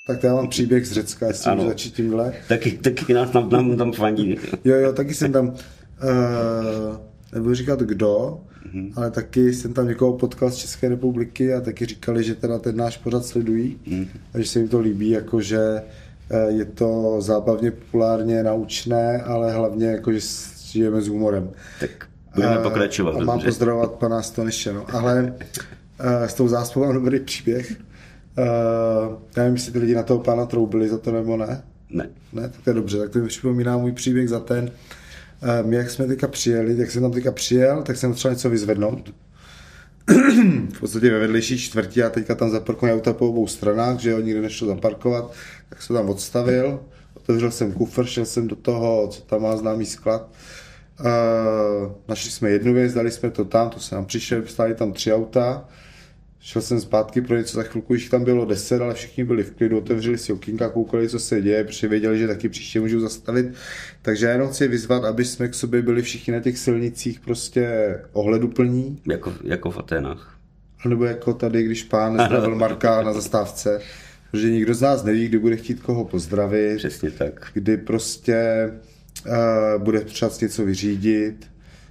Tak já mám příběh z Řecka, jestli můžu začít tímhle. Taky nás tam fandí. Jo, taky jsem tam, nebudu říkat kdo, ale taky jsem tam někoho potkal z České republiky a taky říkali, že teda ten náš pořad sledují a že se jim to líbí, jakože je to zábavně, populárně, naučné, ale hlavně jakože žijeme s humorem. Tak budeme pokračovat. A mám pozdravovat pana Stoniše, no. Ale s tou záspou mám dobrý příběh. Já nevím, jestli ty lidi na toho pána troubili za to nebo ne. Ne, tak to je dobře, tak to mi připomíná můj příběh za ten. My, jak jsme teďka přijeli, tak jsem tam teďka přijel, tak jsem potřeboval něco vyzvednout. V podstatě ve vedlejší čtvrti a teďka tam zaparkují auta po obou stranách, že jo, nikdy nešlo zaparkovat, tak se tam odstavil, otevřel jsem kufr, šel jsem do toho, co tam má známý sklad. Našli jsme jednu věc, dali jsme to tam, to se nám přišel, stáli tam 3 auta. Šel jsem zpátky pro něco, za chvilku jich tam bylo 10, ale všichni byli v klidu, otevřeli si okýnka, koukali, co se děje, protože věděli, že taky příště můžou zastavit. Takže já jenom chci vyzvat, aby jsme k sobě byli všichni na těch silnicích prostě ohleduplní. Jako v Aténách. Nebo jako tady, když pán nezdravil Marka na zastávce, protože nikdo z nás neví, kdy bude chtít koho pozdravit. Přesně tak. Kdy prostě bude třeba něco vyřídit.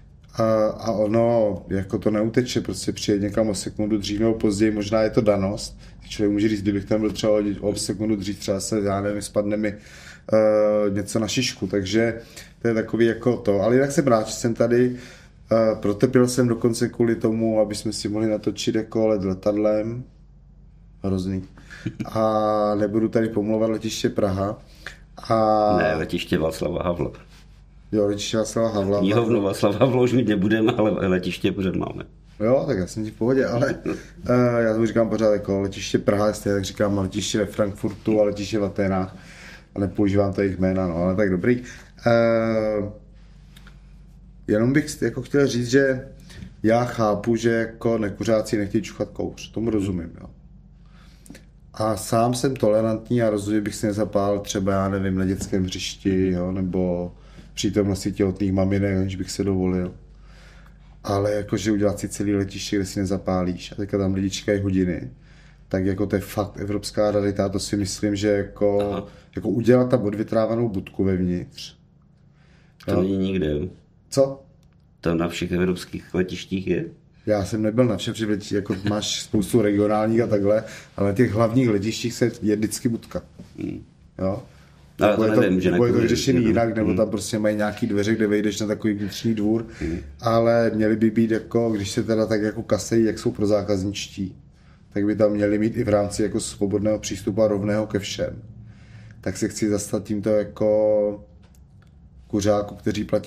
A ono, jako to neuteče, prostě přijet někam o sekundu dřív nebo později, možná je to danost. Člověk může říct, kdybych tam byl třeba o sekundu dřív, třeba se, já nevím, spadne mi něco na šišku, takže to je takový jako to. Ale jinak jsem rád, že jsem tady, protepil jsem dokonce kvůli tomu, aby jsme si mohli natočit jako let letadlem. Hrozný. A nebudu tady pomlouvat letiště Praha. Ne, letiště Václava Havla. Jo, letiště Václava Havla. Knihovnu Václava Havla už mít nebudeme, ale letiště pořád máme. Jo, tak já jsem ti v pohodě, ale já tomu říkám pořád jako letiště Praha, jestli tak říkám letiště ve Frankfurtu a letiště v Aténách. A nepoužívám to jejich jména, no, ale tak dobrý. Jenom bych jako chtěl říct, že já chápu, že jako nekuřáci nechtějí čuchat kouř, tomu rozumím, jo. A sám jsem tolerantní a rozhodně bych si nezapálil třeba, já nevím, na dětském hřišti, jo, nebo přítomnosti těhotných maminek, aniž bych se dovolil. Ale jakože udělat si celý letiště, kde si nezapálíš a teďka tam lidi čekají hodiny, tak jako to je fakt evropská rarita, to si myslím, že jako udělat tam odvětrávanou budku vevnitř. To není nikde. Co? To na všech evropských letištích je? Já jsem nebyl na všech letištích, jako máš spoustu regionálních a takhle, ale na těch hlavních letištích je vždycky budka. Jo? Ale to nevím, že je to vyřešený jinak, nebo tam prostě mají nějaký dveře, kde vejdeš na takový vnitřní dvůr, ale měly by být jako, když se teda tak jako kasejí, jak jsou pro zákazničtí, tak by tam měli mít i v rámci jako svobodného přístupu a rovného ke všem. Tak se chci zastat tímto jako kuřáků, kteří platí